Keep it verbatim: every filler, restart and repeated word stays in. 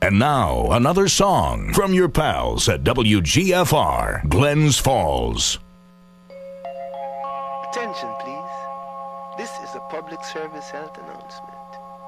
And now, another song from your pals at W G F R, Glens Falls. Attention, please. This is a public service health announcement.